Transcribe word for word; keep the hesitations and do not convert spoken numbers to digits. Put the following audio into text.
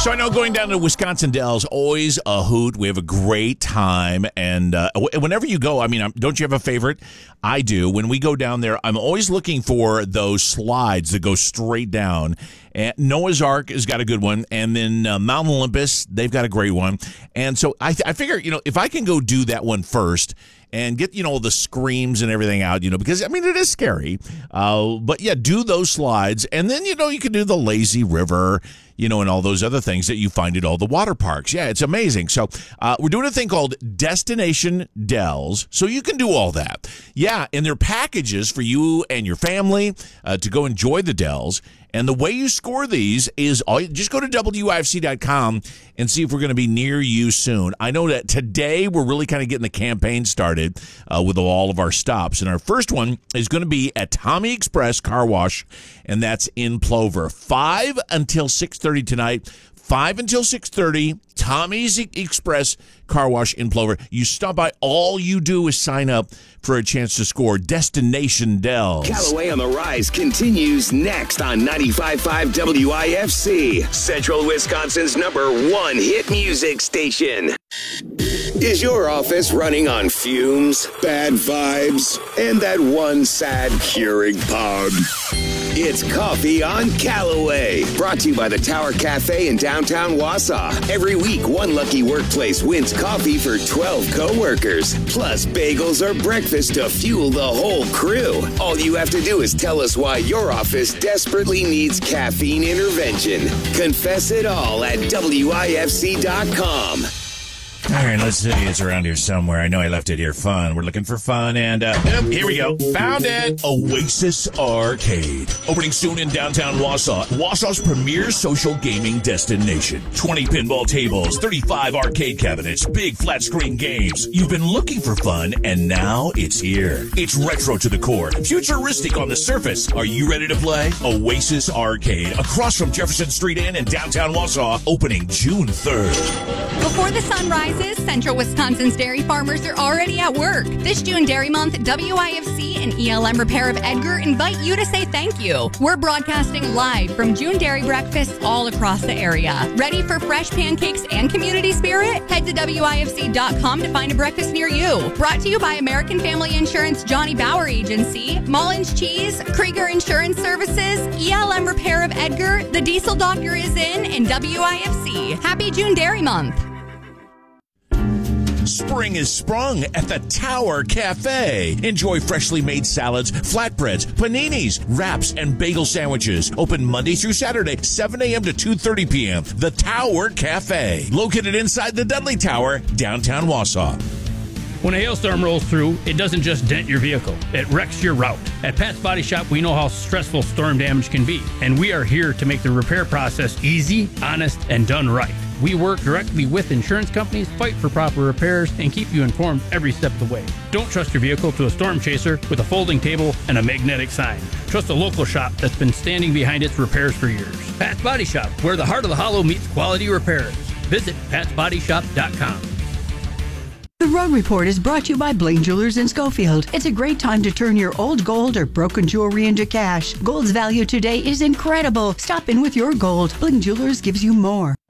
So I know going down to Wisconsin Dells always a hoot. We have a great time, and uh, whenever you go, I mean, don't you have a favorite? I do. When we go down there, I'm always looking for those slides that go straight down. And Noah's Ark has got a good one, and then uh, Mount Olympus, they've got a great one. And so I, I figure, you know, if I can go do that one first and get, you know, the screams and everything out, you know, because, I mean, it is scary. Uh, but, yeah, do those slides, and then, you know, you can do the lazy river, you know, and all those other things that you find at all the water parks. Yeah, it's amazing. So uh, we're doing a thing called Destination Dells, so you can do all that. Yeah, and they're packages for you and your family uh, to go enjoy the Dells. And the way you score these is all, just go to W I F C dot com and see if we're going to be near you soon. I know that today we're really kind of getting the campaign started uh, with all of our stops. And our first one is going to be at Tommy Express Car Wash, and that's in Plover. five until six thirty tonight. five until six thirty, Tommy's Express Car Wash in Plover. You stop by, all you do is sign up for a chance to score Destination Dells. Callaway on the Rise continues next on ninety-five point five W I F C, Central Wisconsin's number one hit music station. Is your office running on fumes, bad vibes, and that one sad Keurig pod? It's Coffee on Callaway, brought to you by the Tower Cafe in downtown Wausau. Every week, one lucky workplace wins coffee for twelve coworkers, plus bagels or breakfast to fuel the whole crew. All you have to do is tell us why your office desperately needs caffeine intervention. Confess it all at W I F C dot com. All right, let's see. It's around here somewhere. I know I left it here. Fun. We're looking for fun, and uh, yep, here we go. Found it. Oasis Arcade. Opening soon in downtown Wausau. Wausau's premier social gaming destination. twenty pinball tables, thirty-five arcade cabinets, big flat screen games. You've been looking for fun, and now it's here. It's retro to the core, futuristic on the surface. Are you ready to play? Oasis Arcade, across from Jefferson Street Inn in downtown Wausau, opening June third. Before the sun rises, Central Wisconsin's dairy farmers are already at work. This June Dairy Month, W I F C and E L M Repair of Edgar invite you to say thank you. We're broadcasting live from June Dairy breakfasts all across the area. Ready for fresh pancakes and community spirit? Head to W I F C dot com to find a breakfast near you. Brought to you by American Family Insurance Johnny Bauer Agency, Mullins Cheese, Krieger Insurance Services, E L M Repair of Edgar, The Diesel Doctor is in, and W I F C. Happy June Dairy Month. Spring is sprung at the Tower Cafe. Enjoy freshly made salads, flatbreads, paninis, wraps, and bagel sandwiches. Open Monday through Saturday, seven a.m. to two thirty p.m. The Tower Cafe, located inside the Dudley Tower, downtown Wausau. When a hailstorm rolls through, it doesn't just dent your vehicle, it wrecks your route. At Pat's Body Shop, we know how stressful storm damage can be, and we are here to make the repair process easy, honest, and done right. We work directly with insurance companies, fight for proper repairs, and keep you informed every step of the way. Don't trust your vehicle to a storm chaser with a folding table and a magnetic sign. Trust a local shop that's been standing behind its repairs for years. Pat's Body Shop, where the heart of the hollow meets quality repairs. Visit Pats Body Shop dot com. The Road Report is brought to you by Bling Jewelers in Schofield. It's a great time to turn your old gold or broken jewelry into cash. Gold's value today is incredible. Stop in with your gold. Bling Jewelers gives you more.